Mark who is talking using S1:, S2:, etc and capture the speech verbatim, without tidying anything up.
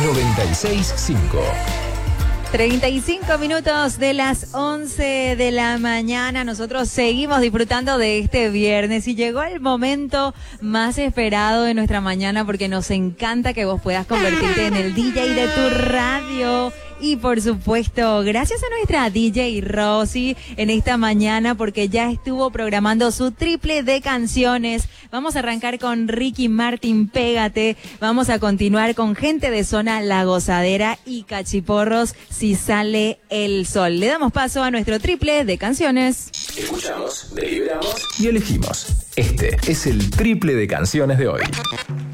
S1: noventa y seis punto cinco.
S2: treinta y cinco minutos de las once de la mañana. Nosotros seguimos disfrutando de este viernes y llegó el momento más esperado de nuestra mañana porque nos encanta que vos puedas convertirte en el D J de tu radio. Y por supuesto, gracias a nuestra D J Rosy en esta mañana porque ya estuvo programando su triple de canciones. Vamos a arrancar con Ricky Martin, Pégate. Vamos a continuar con Gente de Zona La Gozadera y Cachiporros, Si Sale el Sol. Le damos paso a nuestro triple de canciones.
S1: Escuchamos, deliberamos y elegimos. Este es el triple de canciones de hoy.